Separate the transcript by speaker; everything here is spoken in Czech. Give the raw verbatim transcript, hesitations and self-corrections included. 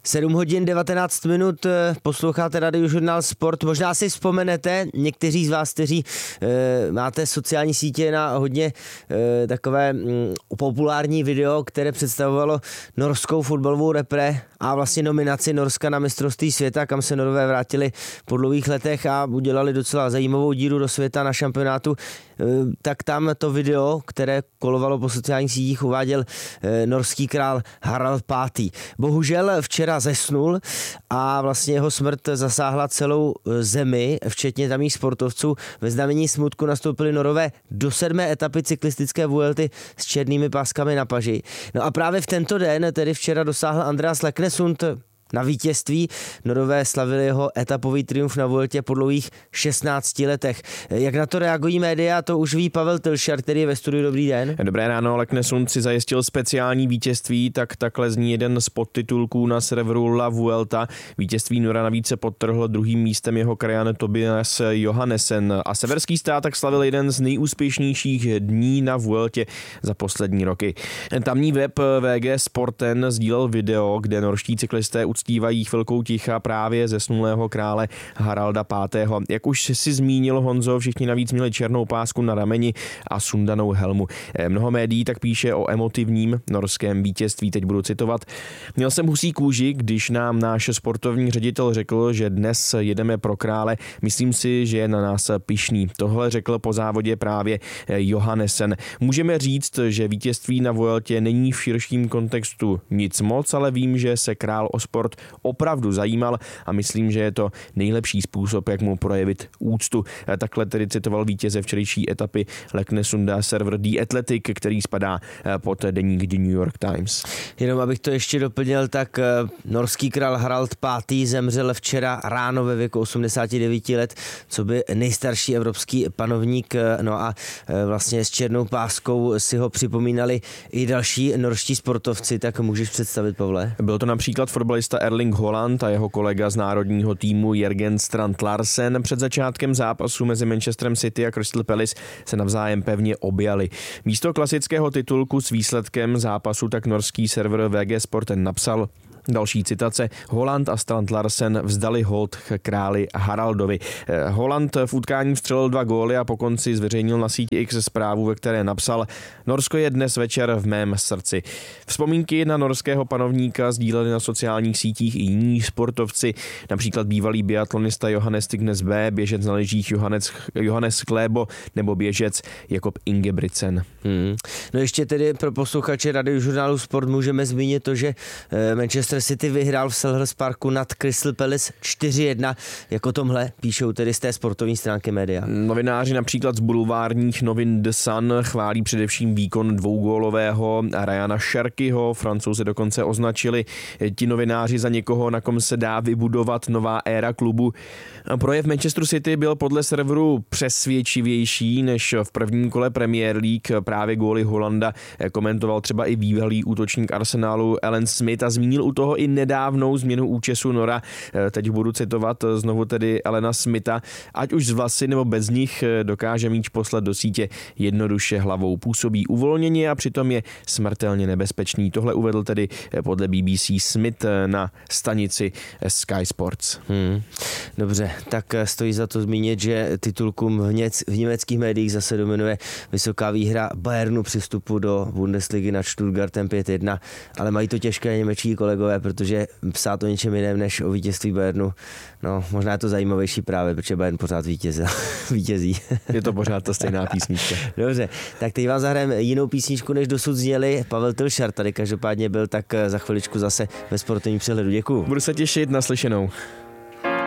Speaker 1: sedm hodin devatenáct minut, posloucháte Radiožurnál Sport. Možná si vzpomenete, někteří z vás, kteří e, máte sociální sítě, na hodně e, takové m, populární video, které představovalo norskou fotbalovou repre a vlastně nominaci Norska na mistrovství světa, kam se Norové vrátili po dlouhých letech a udělali docela zajímavou díru do světa na šampionátu. E, tak tam to video, které kolovalo po sociálních sítích, uváděl e, norský král Harald pátý. Bohužel včera zesnul a vlastně jeho smrt zasáhla celou zemi, včetně tamních sportovců. Ve znamení smutku nastoupili Norové do sedmé etapy cyklistické Vuelty s černými páskami na paži. No a právě v tento den, tedy včera, dosáhl Andreas Leknesund na vítězství. Norové slavili jeho etapový triumf na Vueltě po dlouhých šestnácti letech. Jak na to reagují média, to už ví Pavel Tylšar, který je ve studiu. Dobrý den.
Speaker 2: Dobré ráno, Leknesund si zajistil speciální vítězství, tak takhle zní jeden z podtitulků na serveru La Vuelta. Vítězství Nora navíc se podtrhl druhým místem jeho krajan Tobias Johannesen a severský stát tak slavil jeden z nejúspěšnějších dní na Vueltě za poslední roky. Tamní web V G Sporten sdílel video, kde norští cyklisté uctívají chvilkou ticha právě zesnulého krále Haralda pátého. Jak už si zmínil, Honzo, všichni navíc měli černou pásku na rameni a sundanou helmu. Mnoho médií tak píše o emotivním norském vítězství. Teď budu citovat. Měl jsem husí kůži, když nám náš sportovní ředitel řekl, že dnes jedeme pro krále. Myslím si, že je na nás pyšný. Tohle řekl po závodě právě Johannesen. Můžeme říct, že vítězství na Vueltě není v širším kontextu nic moc, ale vím, že se král o sport opravdu zajímal a myslím, že je to nejlepší způsob, jak mu projevit úctu. Takhle tedy citoval vítěze včerejší etapy Leknesunda server The Athletic, který spadá pod deník The New York Times.
Speaker 1: Jenom abych to ještě doplnil, tak norský král Harald pátý zemřel včera ráno ve věku osmdesáti devíti let, co by nejstarší evropský panovník. No a vlastně s černou páskou si ho připomínali i další norští sportovci. Tak můžeš představit, Pavle?
Speaker 2: Byl to například fotbalista Erling Haaland a jeho kolega z národního týmu Jürgen Strand Larsen. Před začátkem zápasu mezi Manchesterem City a Crystal Palace se navzájem pevně objali. Místo klasického titulku s výsledkem zápasu tak norský server V G Sporten napsal: Další citace. Haaland a Strand Larsen vzdali hold králi Haraldovi. Haaland v utkání vstřelil dva góly a po konci zveřejnil na síti X zprávu, ve které napsal: Norsko je dnes večer v mém srdci. Vzpomínky na norského panovníka sdíleli na sociálních sítích i jiní sportovci, například bývalý biatlonista Johannes Tignes B, běžec na lyžích Johannes, Johannes Klébo nebo běžec Jakob Ingebrigtsen.
Speaker 1: Hmm. No ještě tedy pro posluchače Radiožurnálu Sport můžeme zmínit to, že Manchester City vyhrál v Selhurst Parku nad Crystal Palace čtyři jedna. Jako tomhle píšou tedy z té sportovní stránky média.
Speaker 2: Novináři například z bulvárních novin The Sun chválí především výkon dvougólového Ryana Cherkyho. Francouzi dokonce označili ti novináři za někoho, na kom se dá vybudovat nová éra klubu. Projev Manchester City byl podle serveru přesvědčivější než v prvním kole Premier League. Právě góly Holanda komentoval třeba i bývalý útočník Arsenalu Alan Smith a zmínil u toho i nedávnou změnu účesu Nora. Teď budu citovat znovu tedy Alana Smitha. Ať už z vlasy nebo bez nich dokáže míč poslat do sítě jednoduše hlavou. Působí uvolněně a přitom je smrtelně nebezpečný. Tohle uvedl tedy podle B B C Smith na stanici Sky Sports.
Speaker 1: Hmm. Dobře, tak stojí za to zmínit, že titulkům v, něc, v německých médiích zase dominuje vysoká výhra Bayernu při vstupu do Bundesligy nad Stuttgartem pět jedna, ale mají to těžké němečtí kolegové, protože psát o něčem jiném než o vítězství Bayernu, no možná je to zajímavější právě, protože Bayern pořád vítězil, vítězí.
Speaker 2: Je to pořád ta stejná písnička.
Speaker 1: Dobře, tak teď vám zahrajeme jinou písničku, než dosud zněli. Pavel Tylšar tady každopádně byl, tak za chviličku zase ve sportovním přehledu. Děkuju.
Speaker 2: Budu se těšit, naslyšenou.